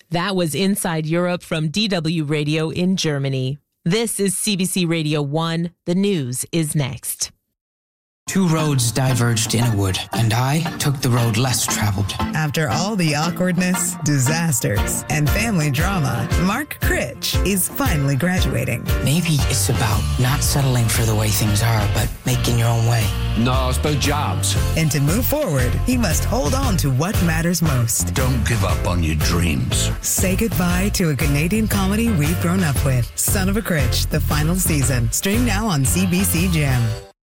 That was Inside Europe from DW Radio in Germany. This is CBC Radio 1. The news is next. Two roads diverged in a wood, and I took the road less traveled. After all the awkwardness, disasters, and family drama, Mark Critch is finally graduating. Maybe it's about not settling for the way things are, but making your own way. No, it's about jobs. And to move forward, he must hold on to what matters most. Don't give up on your dreams. Say goodbye to a Canadian comedy we've grown up with. Son of a Critch, the final season. Stream now on CBC Gem.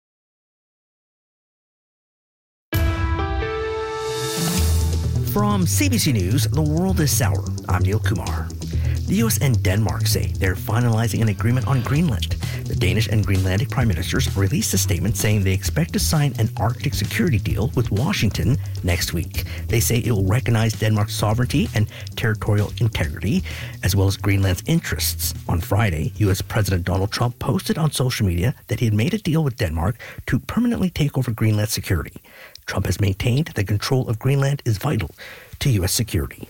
From CBC News, The World is Sour. I'm Neil Kumar. The US and Denmark say they're finalizing an agreement on Greenland. The Danish and Greenlandic prime ministers released a statement saying they expect to sign an Arctic security deal with Washington next week. They say it will recognize Denmark's sovereignty and territorial integrity, as well as Greenland's interests. On Friday, US President Donald Trump posted on social media that he had made a deal with Denmark to permanently take over Greenland's security. Trump has maintained that control of Greenland is vital to U.S. security.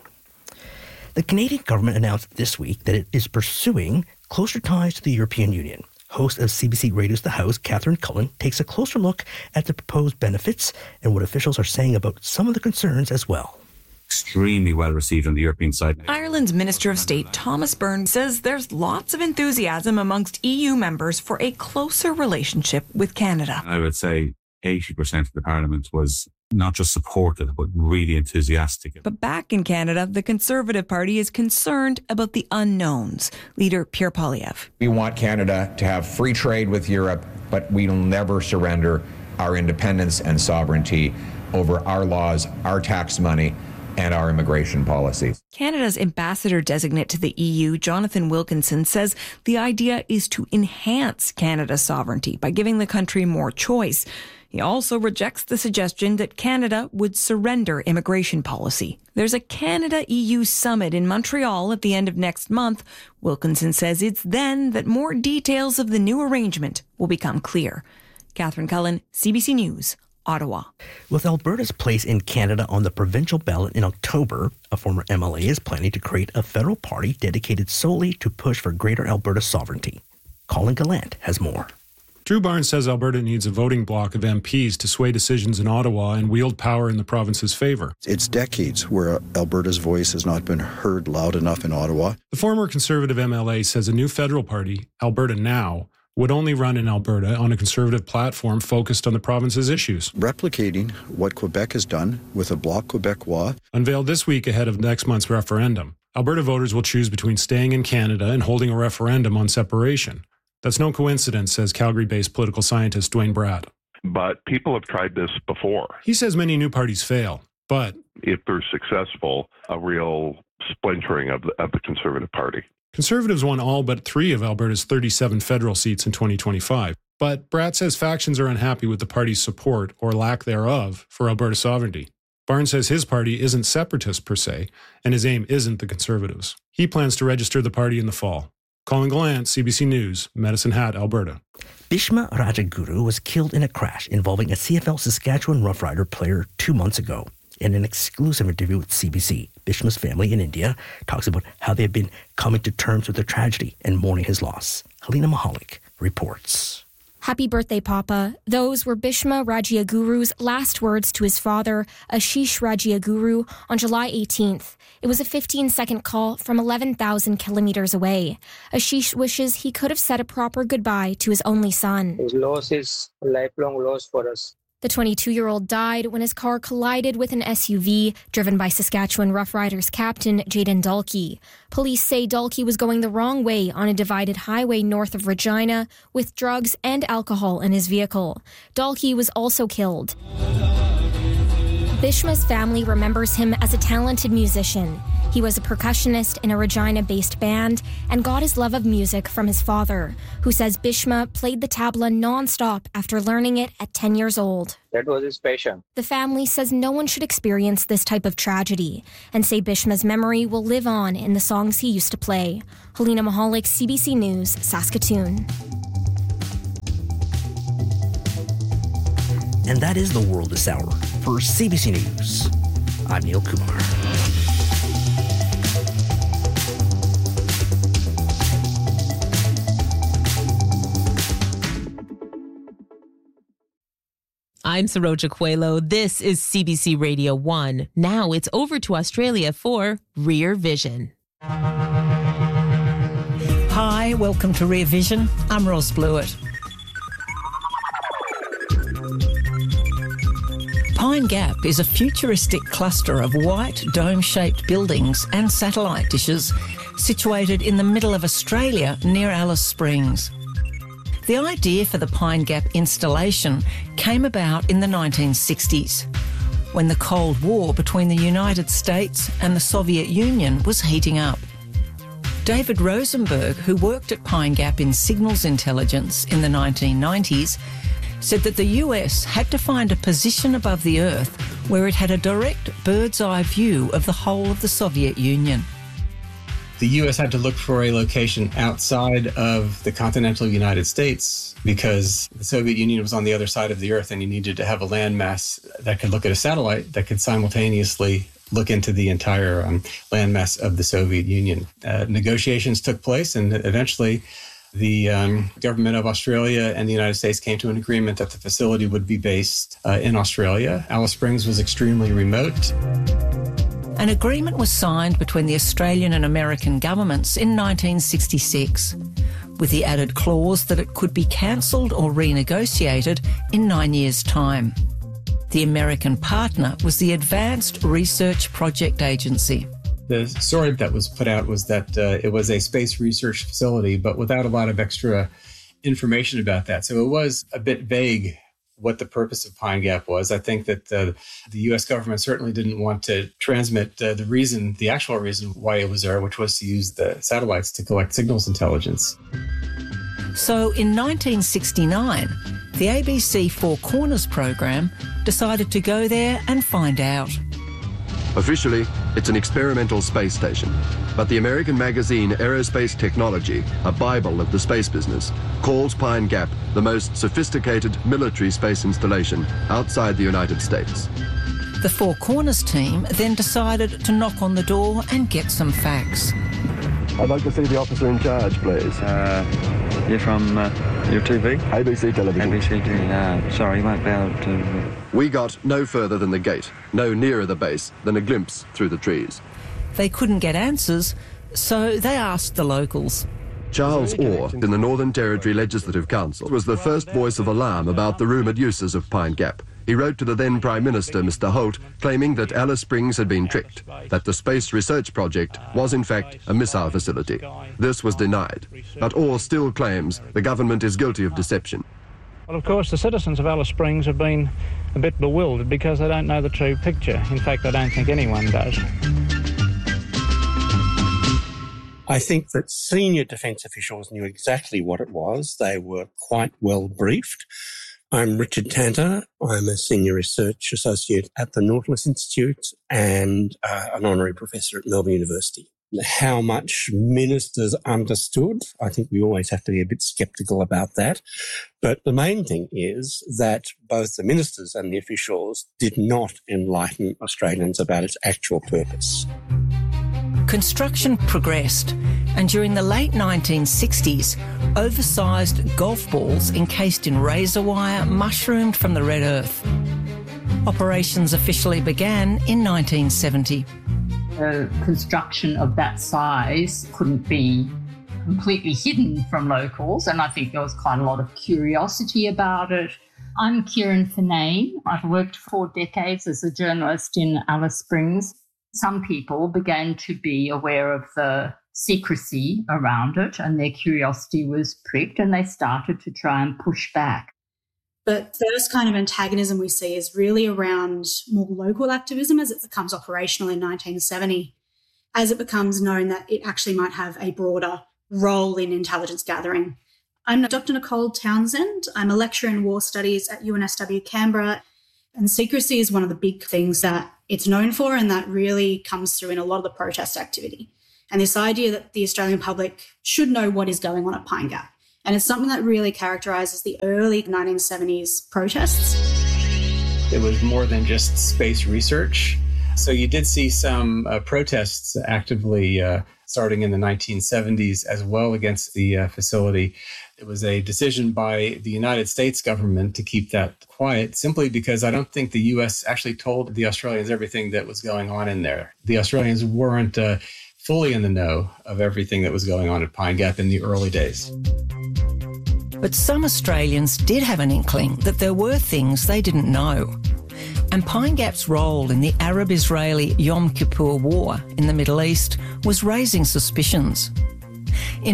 The Canadian government announced this week that it is pursuing closer ties to the European Union. Host of CBC Radio's The House, Catherine Cullen, takes a closer look at the proposed benefits and what officials are saying about some of the concerns as well. Extremely well received on the European side. Ireland's Minister of State Thomas Byrne says there's lots of enthusiasm amongst EU members for a closer relationship with Canada. I would say 80% of the Parliament was not just supportive, but really enthusiastic. But back in Canada, the Conservative Party is concerned about the unknowns. Leader Pierre Poilievre. We want Canada to have free trade with Europe, but we will never surrender our independence and sovereignty over our laws, our tax money, and our immigration policies. Canada's ambassador designate to the EU, Jonathan Wilkinson, says the idea is to enhance Canada's sovereignty by giving the country more choice. He also rejects the suggestion that Canada would surrender immigration policy. There's a Canada-EU summit in Montreal at the end of next month. Wilkinson says it's then that more details of the new arrangement will become clear. Catherine Cullen, CBC News, Ottawa. With Alberta's place in Canada on the provincial ballot in October, a former MLA is planning to create a federal party dedicated solely to push for greater Alberta sovereignty. Colin Gallant has more. Drew Barnes says Alberta needs a voting bloc of MPs to sway decisions in Ottawa and wield power in the province's favour. It's decades where Alberta's voice has not been heard loud enough in Ottawa. The former Conservative MLA says a new federal party, Alberta Now, would only run in Alberta on a Conservative platform focused on the province's issues. Replicating what Quebec has done with a Bloc Québécois. Unveiled this week ahead of next month's referendum, Alberta voters will choose between staying in Canada and holding a referendum on separation. That's no coincidence, says Calgary-based political scientist Dwayne Bratt. But people have tried this before. He says many new parties fail, but if they're successful, a real splintering of the Conservative Party. Conservatives won all but 3 of Alberta's 37 federal seats in 2025. But Bratt says factions are unhappy with the party's support, or lack thereof, for Alberta sovereignty. Barnes says his party isn't separatist per se, and his aim isn't the Conservatives. He plans to register the party in the fall. Colin Gallant, CBC News, Medicine Hat, Alberta. Bhishma Rajaguru was killed in a crash involving a CFL Saskatchewan Rough Rider player 2 months ago. In an exclusive interview with CBC, Bhishma's family in India talks about how they have been coming to terms with the tragedy and mourning his loss. Helena Mahalik reports. Happy birthday, Papa. Those were Bhishma Rajaguru's last words to his father, Ashish Rajaguru, on July 18th. It was a 15-second call from 11,000 kilometers away. Ashish wishes he could have said a proper goodbye to his only son. His loss is a lifelong loss for us. The 22-year-old died when his car collided with an SUV driven by Saskatchewan Rough Riders captain Jayden Dalkey. Police say Dalkey was going the wrong way on a divided highway north of Regina with drugs and alcohol in his vehicle. Dalkey was also killed. Bhishma's family remembers him as a talented musician. He was a percussionist in a Regina-based band and got his love of music from his father, who says Bhishma played the tabla non-stop after learning it at 10 years old. That was his passion. The family says no one should experience this type of tragedy and say Bhishma's memory will live on in the songs he used to play. Helena Mahalik, CBC News, Saskatoon. And that is The World This Hour. For CBC News, I'm Neil Kumar. I'm Saroja Coelho. This is CBC Radio 1. Now it's over to Australia for Rear Vision. Hi, welcome to Rear Vision. I'm Ros Blewett. Pine Gap is a futuristic cluster of white dome-shaped buildings and satellite dishes situated in the middle of Australia near Alice Springs. The idea for the Pine Gap installation came about in the 1960s, when the Cold War between the United States and the Soviet Union was heating up. David Rosenberg, who worked at Pine Gap in signals intelligence in the 1990s, said that the US had to find a position above the Earth where it had a direct bird's-eye view of the whole of the Soviet Union. The U.S. had to look for a location outside of the continental United States because the Soviet Union was on the other side of the Earth, and you needed to have a landmass that could look at a satellite that could simultaneously look into the entire landmass of the Soviet Union. Negotiations took place, and eventually the government of Australia and the United States came to an agreement that the facility would be based in Australia. Alice Springs was extremely remote. An agreement was signed between the Australian and American governments in 1966, with the added clause that it could be cancelled or renegotiated in 9 years' time. The American partner was the Advanced Research Project Agency. The story that was put out was that it was a space research facility, but without a lot of extra information about that. So it was a bit vague what the purpose of Pine Gap was. I think that the U.S. government certainly didn't want to transmit the actual reason why it was there, which was to use the satellites to collect signals intelligence. So in 1969, the ABC Four Corners program decided to go there and find out. Officially, it's an experimental space station, but the American magazine Aerospace Technology, a bible of the space business, calls Pine Gap the most sophisticated military space installation outside the United States. The Four Corners team then decided to knock on the door and get some facts. I'd like to see the officer in charge, please. You're from your TV? ABC Television. ABC TV. Sorry, you won't be able to... We got no further than the gate, no nearer the base than a glimpse through the trees. They couldn't get answers, so they asked the locals. Charles Orr, in the Northern Territory Legislative Council, was the first voice of alarm about the rumoured uses of Pine Gap. He wrote to the then Prime Minister, Mr. Holt, claiming that Alice Springs had been tricked, that the Space Research Project was in fact a missile facility. This was denied, but Orr still claims the government is guilty of deception. Well, of course, the citizens of Alice Springs have been a bit bewildered because they don't know the true picture. In fact, I don't think anyone does. I think that senior defence officials knew exactly what it was. They were quite well briefed. I'm Richard Tanter. I'm a senior research associate at the Nautilus Institute and an honorary professor at Melbourne University. How much ministers understood, I think we always have to be a bit sceptical about that. But the main thing is that both the ministers and the officials did not enlighten Australians about its actual purpose. Construction progressed, and during the late 1960s, oversized golf balls encased in razor wire mushroomed from the red earth. Operations officially began in 1970. Construction of that size couldn't be completely hidden from locals, and I think there was quite a lot of curiosity about it. I'm Kieran Finane. I've worked for decades as a journalist in Alice Springs. Some people began to be aware of the secrecy around it, and their curiosity was pricked, and they started to try and push back. The first kind of antagonism we see is really around more local activism as it becomes operational in 1970, as it becomes known that it actually might have a broader role in intelligence gathering. I'm Dr. Nicole Townsend. I'm a lecturer in war studies at UNSW Canberra, and secrecy is one of the big things that it's known for, and that really comes through in a lot of the protest activity. And this idea that the Australian public should know what is going on at Pine Gap. And it's something that really characterises the early 1970s protests. It was more than just space research. So you did see some protests actively starting in the 1970s as well against the facility. It was a decision by the United States government to keep that quiet, simply because I don't think the U.S. actually told the Australians everything that was going on in there. The Australians weren't fully in the know of everything that was going on at Pine Gap in the early days. But some Australians did have an inkling that there were things they didn't know. And Pine Gap's role in the Arab-Israeli Yom Kippur War in the Middle East was raising suspicions. In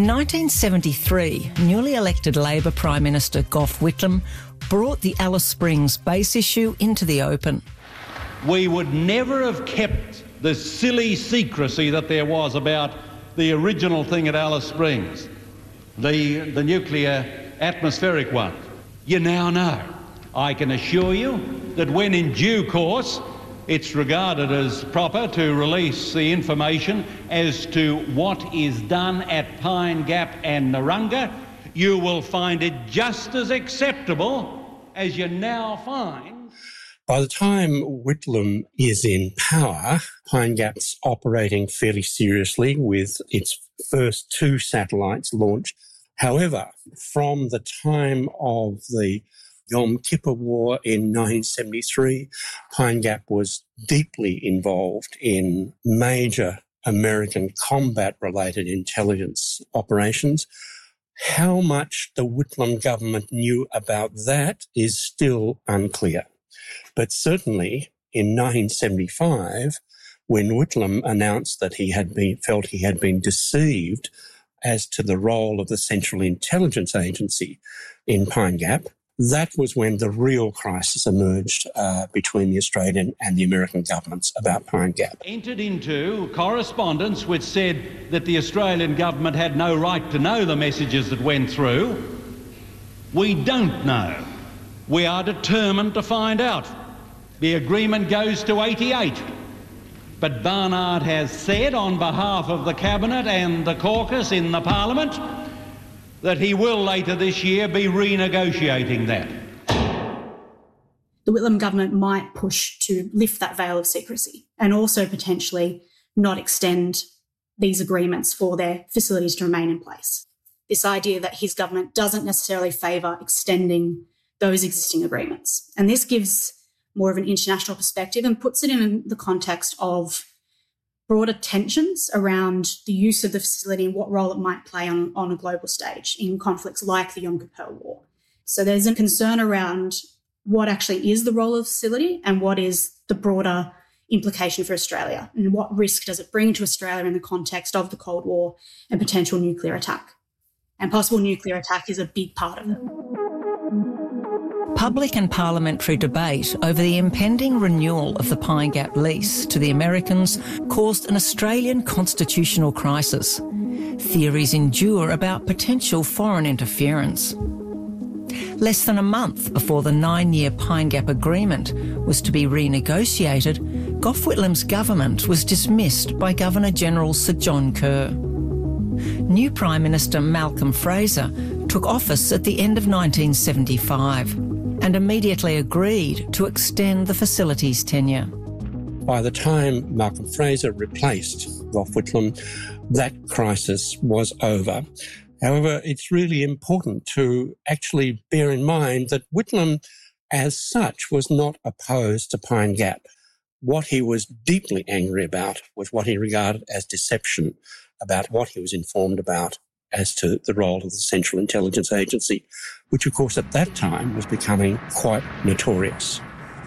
1973, newly elected Labor Prime Minister Gough Whitlam brought the Alice Springs base issue into the open. We would never have kept the silly secrecy that there was about the original thing at Alice Springs, the nuclear atmospheric one. You now know. I can assure you that when in due course it's regarded as proper to release the information as to what is done at Pine Gap and Narungga, you will find it just as acceptable as you now find. By the time Whitlam is in power, Pine Gap's operating fairly seriously with its first 2 satellites launched. However, from the time of the Yom Kippur War in 1973, Pine Gap was deeply involved in major American combat-related intelligence operations. How much the Whitlam government knew about that is still unclear. But certainly in 1975, when Whitlam announced that he had been deceived as to the role of the Central Intelligence Agency in Pine Gap, that was when the real crisis emerged between the Australian and the American governments about Pine Gap. Entered into correspondence which said that the Australian government had no right to know the messages that went through. We don't know. We are determined to find out. The agreement goes to 88. But Barnard has said on behalf of the Cabinet and the caucus in the Parliament that he will later this year be renegotiating that. The Whitlam government might push to lift that veil of secrecy and also potentially not extend these agreements for their facilities to remain in place. This idea that his government doesn't necessarily favour extending those existing agreements. And this gives more of an international perspective and puts it in the context of broader tensions around the use of the facility and what role it might play on a global stage in conflicts like the Yom Kippur War. So there's a concern around what actually is the role of the facility and what is the broader implication for Australia and what risk does it bring to Australia in the context of the Cold War and potential nuclear attack. And possible nuclear attack is a big part of it. Public and parliamentary debate over the impending renewal of the Pine Gap lease to the Americans caused an Australian constitutional crisis. Theories endure about potential foreign interference. Less than a month before the 9-year Pine Gap agreement was to be renegotiated, Gough Whitlam's government was dismissed by Governor-General Sir John Kerr. New Prime Minister Malcolm Fraser took office at the end of 1975 and immediately agreed to extend the facility's tenure. By the time Malcolm Fraser replaced Gough Whitlam, that crisis was over. However, it's really important to actually bear in mind that Whitlam, as such, was not opposed to Pine Gap. What he was deeply angry about was what he regarded as deception about what he was informed about as to the role of the Central Intelligence Agency, which, of course, at that time was becoming quite notorious.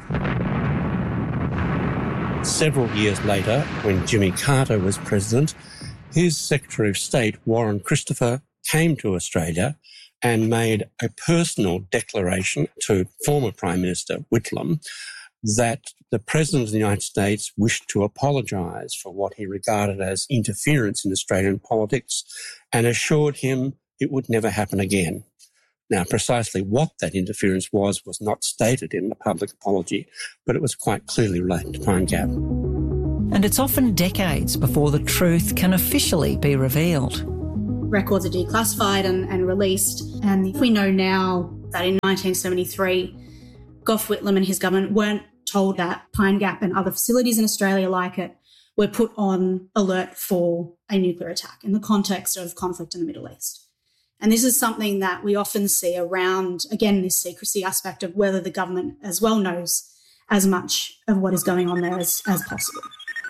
Several years later, when Jimmy Carter was president, his Secretary of State, Warren Christopher, came to Australia and made a personal declaration to former Prime Minister Whitlam that the President of the United States wished to apologise for what he regarded as interference in Australian politics and assured him it would never happen again. Now, precisely what that interference was not stated in the public apology, but it was quite clearly related to Pine Gap. And it's often decades before the truth can officially be revealed. Records are declassified and released, and we know now that in 1973, Gough Whitlam and his government weren't told that Pine Gap and other facilities in Australia like it were put on alert for a nuclear attack in the context of conflict in the Middle East. And this is something that we often see around, again, this secrecy aspect of whether the government as well knows as much of what is going on there as possible.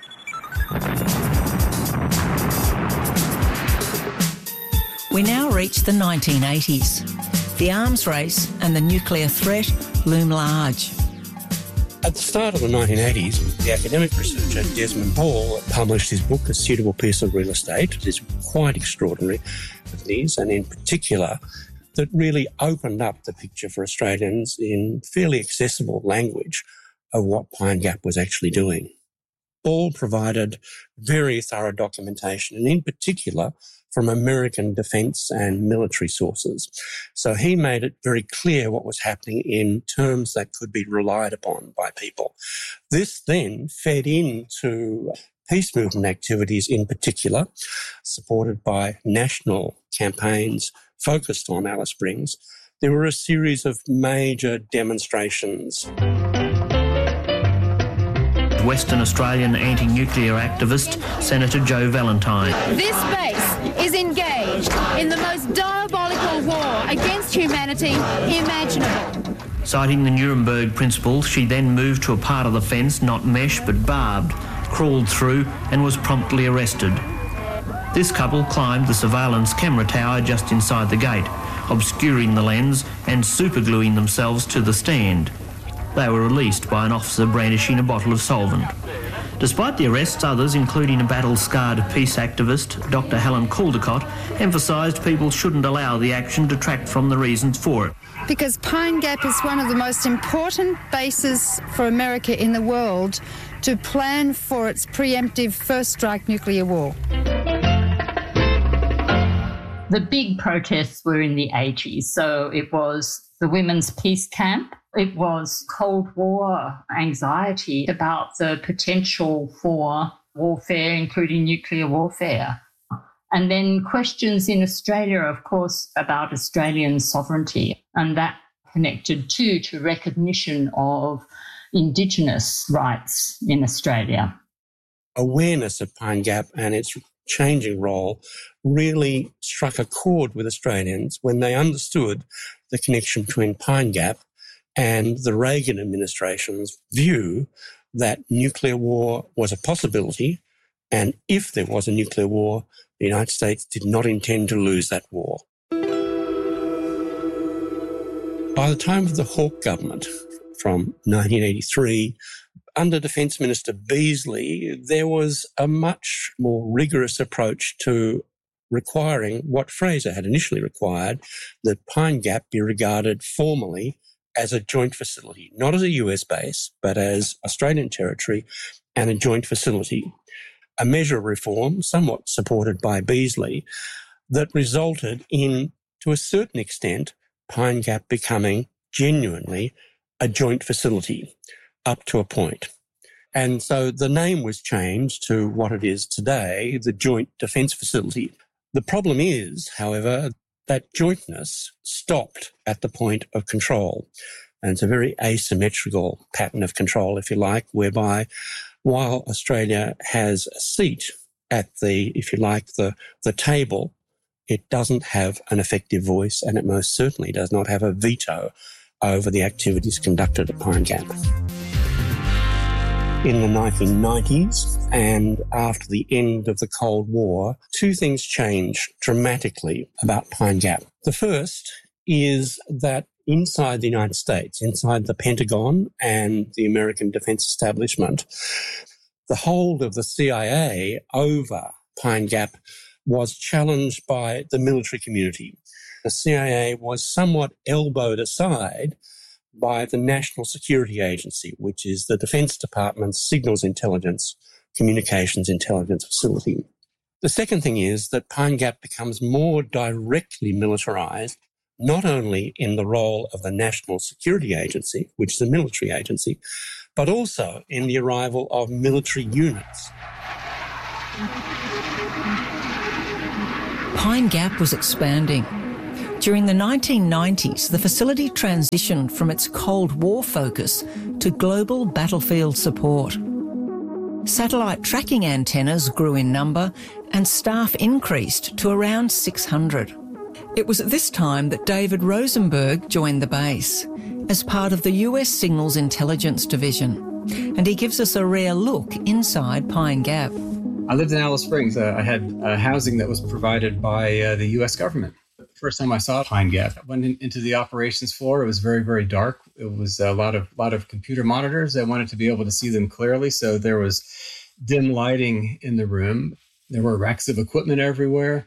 We now reach the 1980s. The arms race and the nuclear threat loom large. At the start of the 1980s, the academic researcher Desmond Hall published his book, A Suitable Piece of Real Estate. It is quite extraordinary, and in particular, that really opened up the picture for Australians in fairly accessible language of what Pine Gap was actually doing. Hall provided very thorough documentation, and in particular from American defence and military sources. So he made it very clear what was happening in terms that could be relied upon by people. This then fed into peace movement activities in particular, supported by national campaigns focused on Alice Springs. There were a series of major demonstrations. Western Australian anti-nuclear activist Senator Joe Valentine. This base is engaged in the most diabolical war against humanity imaginable. Citing the Nuremberg principles, she then moved to a part of the fence not mesh but barbed, crawled through and was promptly arrested. This couple climbed the surveillance camera tower just inside the gate, obscuring the lens and supergluing themselves to the stand. They were released by an officer brandishing a bottle of solvent. Despite the arrests, others, including a battle-scarred peace activist, Dr. Helen Caldecott, emphasised people shouldn't allow the action to detract from the reasons for it. Because Pine Gap is one of the most important bases for America in the world to plan for its preemptive first strike nuclear war. The big protests were in the 80s. So it was the Women's Peace Camp. It was Cold War anxiety about the potential for warfare, including nuclear warfare. And then questions in Australia, of course, about Australian sovereignty. And that connected too to recognition of Indigenous rights in Australia. Awareness of Pine Gap and its changing role really struck a chord with Australians when they understood the connection between Pine Gap and the Reagan administration's view that nuclear war was a possibility, and if there was a nuclear war, the United States did not intend to lose that war. By the time of the Hawke government, from 1983, under Defence Minister Beazley, there was a much more rigorous approach to requiring what Fraser had initially required, that Pine Gap be regarded formally as a joint facility, not as a US base, but as Australian territory and a joint facility. A measure of reform, somewhat supported by Beazley, that resulted in, to a certain extent, Pine Gap becoming genuinely a joint facility up to a point. And so the name was changed to what it is today, the Joint Defence Facility. The problem is, however, that jointness stopped at the point of control. And it's a very asymmetrical pattern of control, if you like, whereby while Australia has a seat at the, if you like, the table, it doesn't have an effective voice, and it most certainly does not have a veto over the activities conducted at Pine Gap. In the 1990s and after the end of the Cold War, two things changed dramatically about Pine Gap. The first is that inside the United States, inside the Pentagon and the American defense establishment, the hold of the CIA over Pine Gap was challenged by the military community. The CIA was somewhat elbowed aside by the National Security Agency, which is the Defence Department's signals intelligence, communications intelligence facility. The second thing is that Pine Gap becomes more directly militarised, not only in the role of the National Security Agency, which is a military agency, but also in the arrival of military units. Pine Gap was expanding. During the 1990s, the facility transitioned from its Cold War focus to global battlefield support. Satellite tracking antennas grew in number and staff increased to around 600. It was at this time that David Rosenberg joined the base as part of the US Signals Intelligence Division, and he gives us a rare look inside Pine Gap. I lived in Alice Springs. I had housing that was provided by the US government. The first time I saw Pine Gap, I went into the operations floor. It was very, very dark. It was a lot of computer monitors. I wanted to be able to see them clearly, so there was dim lighting in the room. There were racks of equipment everywhere.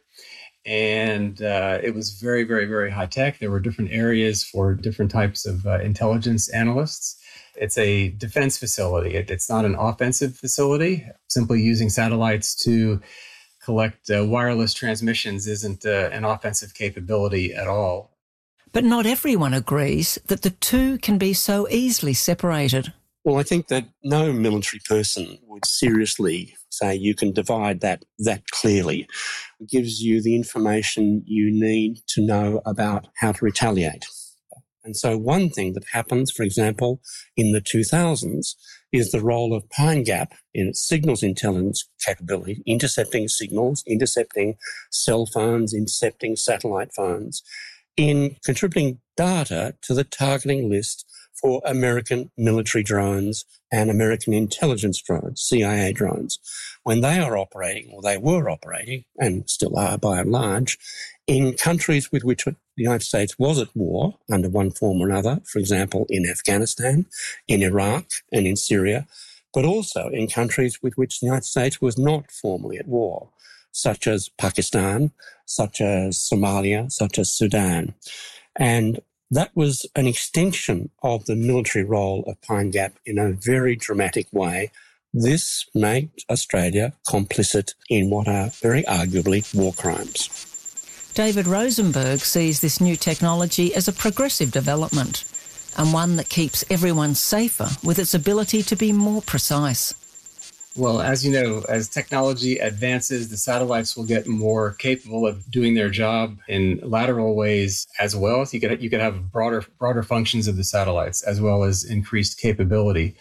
And it was very, very, very high tech. There were different areas for different types of intelligence analysts. It's a defense facility. It's not an offensive facility. Simply using satellites to collect wireless transmissions isn't an offensive capability at all. But not everyone agrees that the two can be so easily separated. Well, I think that no military person would seriously say you can divide that clearly. It gives you the information you need to know about how to retaliate. And so one thing that happens, for example, in the 2000s is the role of Pine Gap in its signals intelligence capability, intercepting signals, intercepting cell phones, intercepting satellite phones, in contributing data to the targeting list for American military drones and American intelligence drones, CIA drones, when they are operating, or they were operating, and still are by and large, in countries with which the United States was at war under one form or another, for example, in Afghanistan, in Iraq, and in Syria, but also in countries with which the United States was not formally at war, such as Pakistan, such as Somalia, such as Sudan. And that was an extension of the military role of Pine Gap in a very dramatic way. This made Australia complicit in what are very arguably war crimes. David Rosenberg sees this new technology as a progressive development and one that keeps everyone safer with its ability to be more precise. Well, as you know, as technology advances, the satellites will get more capable of doing their job in lateral ways as well. So you could have broader functions of the satellites as well as increased capability.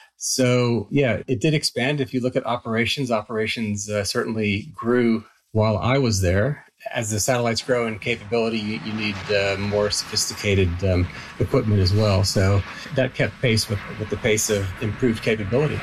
So, yeah, it did expand. If you look at operations certainly grew while I was there. As the satellites grow in capability, you need more sophisticated equipment as well. So that kept pace with the pace of improved capability.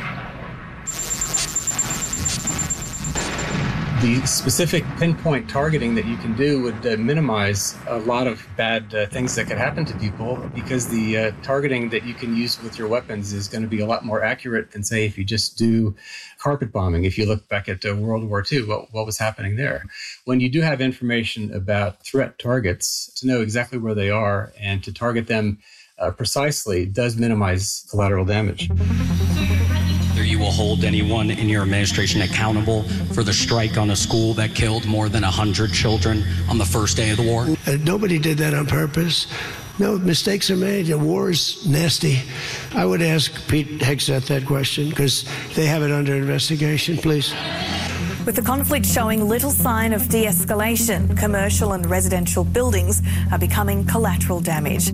The specific pinpoint targeting that you can do would minimize a lot of bad things that could happen to people, because the targeting that you can use with your weapons is going to be a lot more accurate than, say, if you just do carpet bombing. If you look back at World War II, what was happening there? When you do have information about threat targets, to know exactly where they are and to target them precisely does minimize collateral damage. You will hold anyone in your administration accountable for the strike on a school that killed more than 100 children on the first day of the war? Nobody did that on purpose. No, mistakes are made. The war is nasty. I would ask Pete Hegseth that question because they have it under investigation, please. With the conflict showing little sign of de-escalation, commercial and residential buildings are becoming collateral damage.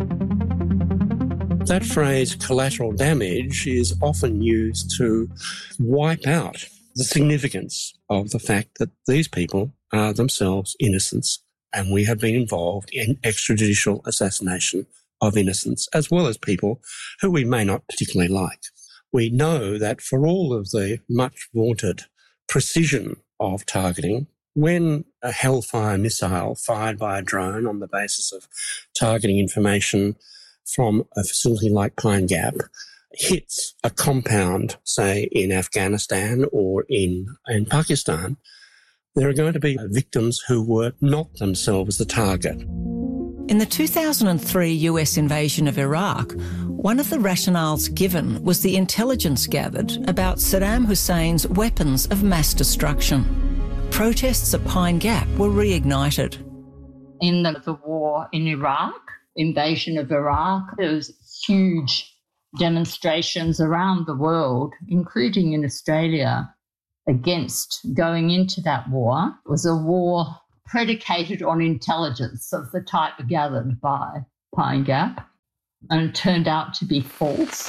That phrase, collateral damage, is often used to wipe out the significance of the fact that these people are themselves innocents, and we have been involved in extrajudicial assassination of innocents, as well as people who we may not particularly like. We know that for all of the much vaunted precision of targeting, when a Hellfire missile fired by a drone on the basis of targeting information from a facility like Pine Gap hits a compound, say in Afghanistan or in Pakistan, there are going to be victims who were not themselves the target. In the 2003 US invasion of Iraq, one of the rationales given was the intelligence gathered about Saddam Hussein's weapons of mass destruction. Protests at Pine Gap were reignited. In the war in Iraq, invasion of Iraq, there was huge demonstrations around the world, including in Australia, against going into that war. It was a war predicated on intelligence of the type gathered by Pine Gap, and it turned out to be false.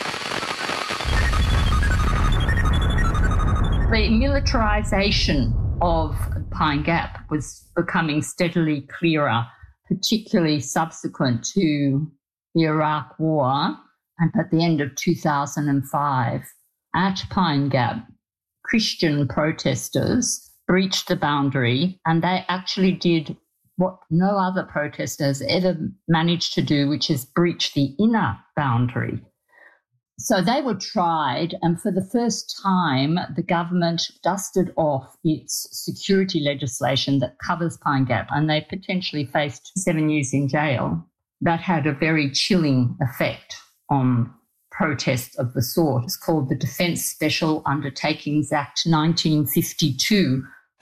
The militarisation of Pine Gap was becoming steadily clearer, particularly subsequent to the Iraq War. And at the end of 2005, at Pine Gap, Christian protesters breached the boundary, and they actually did what no other protesters ever managed to do, which is breach the inner boundary. So they were tried, and for the first time, the government dusted off its security legislation that covers Pine Gap, and they potentially faced 7 years in jail. That had a very chilling effect on protests of the sort. It's called the Defence Special Undertakings Act 1952.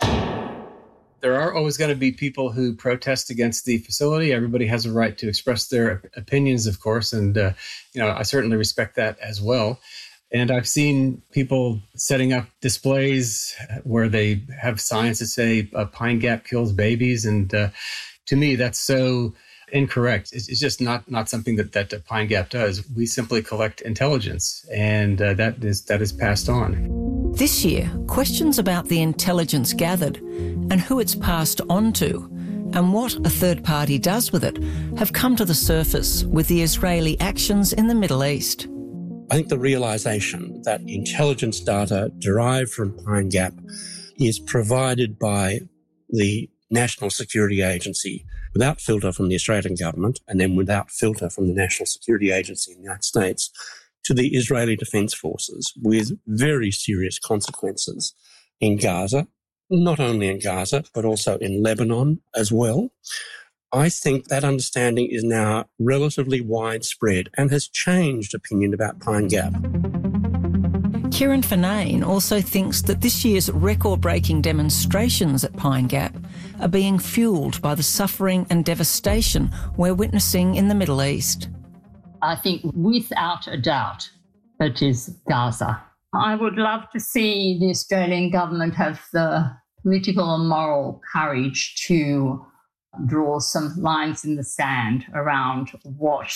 There are always going to be people who protest against the facility. Everybody has a right to express their opinions, of course, and I certainly respect that as well. And I've seen people setting up displays where they have signs that say Pine Gap kills babies, and to me, that's so incorrect. It's just not something that Pine Gap does. We simply collect intelligence, and that is passed on. This year, questions about the intelligence gathered and who it's passed on to and what a third party does with it have come to the surface with the Israeli actions in the Middle East. I think the realisation that intelligence data derived from Pine Gap is provided by the National Security Agency without filter from the Australian government and then without filter from the National Security Agency in the United States to the Israeli Defence Forces with very serious consequences in Gaza, not only in Gaza, but also in Lebanon as well. I think that understanding is now relatively widespread and has changed opinion about Pine Gap. Kieran Finane also thinks that this year's record-breaking demonstrations at Pine Gap are being fuelled by the suffering and devastation we're witnessing in the Middle East. I think without a doubt it is Gaza. I would love to see the Australian government have the political and moral courage to draw some lines in the sand around what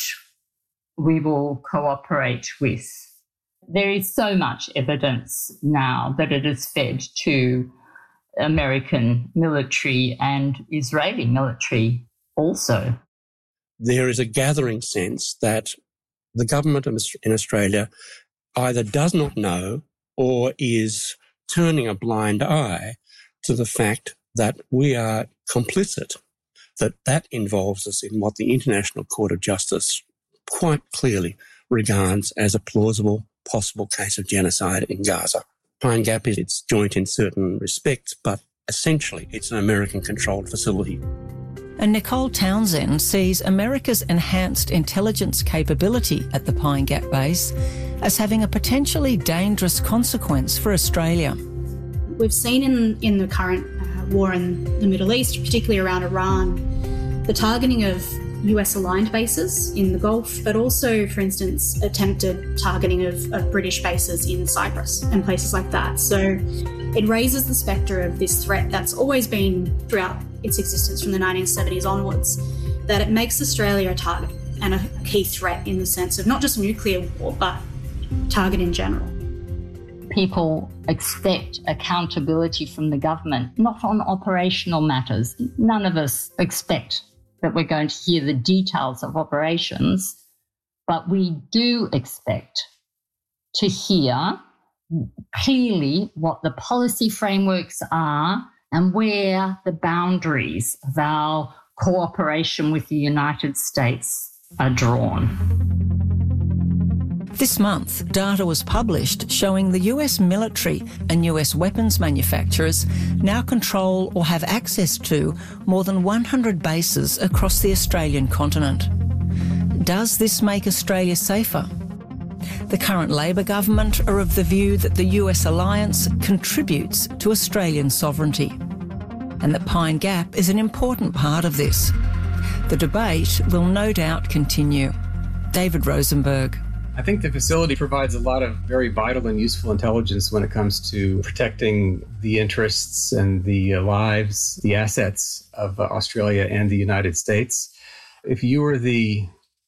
we will cooperate with. There is so much evidence now that it is fed to American military and Israeli military also. There is a gathering sense that the government in Australia either does not know or is turning a blind eye to the fact that we are complicit, that involves us in what the International Court of Justice quite clearly regards as a plausible possible case of genocide in Gaza. Pine Gap is its joint in certain respects, but essentially it's an American-controlled facility. And Nicole Townsend sees America's enhanced intelligence capability at the Pine Gap base as having a potentially dangerous consequence for Australia. We've seen in the current war in the Middle East, particularly around Iran, the targeting of US-aligned bases in the Gulf, but also, for instance, attempted targeting of British bases in Cyprus and places like that. So it raises the spectre of this threat that's always been throughout its existence from the 1970s onwards, that it makes Australia a target and a key threat in the sense of not just nuclear war, but target in general. People expect accountability from the government, not on operational matters. None of us expect that we're going to hear the details of operations, but we do expect to hear clearly what the policy frameworks are and where the boundaries of our cooperation with the United States are drawn. This month, data was published showing the US military and US weapons manufacturers now control or have access to more than 100 bases across the Australian continent. Does this make Australia safer? The current Labor government are of the view that the US alliance contributes to Australian sovereignty, and that Pine Gap is an important part of this. The debate will no doubt continue. David Rosenberg. I think the facility provides a lot of very vital and useful intelligence when it comes to protecting the interests and the lives, the assets of Australia and the United States. If you were the